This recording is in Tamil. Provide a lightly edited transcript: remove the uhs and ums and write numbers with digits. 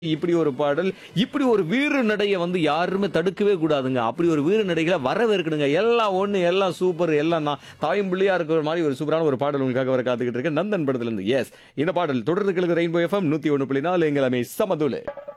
இப்படி ஒரு பாடல், இப்படி ஒரு வீறு நடைய வந்து யாருமே தடுக்கவே கூடாதுங்க. அப்படி ஒரு வீறு நடைகள வரவேற்கணுங்க. எல்லாம் ஒண்ணு, எல்லாம் சூப்பர், எல்லாம் நான் தாயும் பிள்ளையா இருக்கிற மாரி ஒரு சூப்பரான ஒரு பாடல் உங்களுக்காக வர காத்துக்கிட்டு இருக்கு. நந்தன் படத்துல இருந்து. எஸ். இந்த பாடல் தொடர்ந்து கேளுங்க ரெயின்போ எஃப்எம் 101.4 எங்கள் அமை சமதுல.